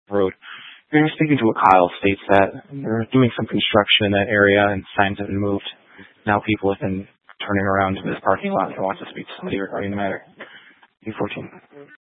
road. You're speaking to a Kyle states that they're doing some construction in that area and signs have been moved. Now people have been turning around to this parking lot and want to speak to somebody regarding the matter. 814.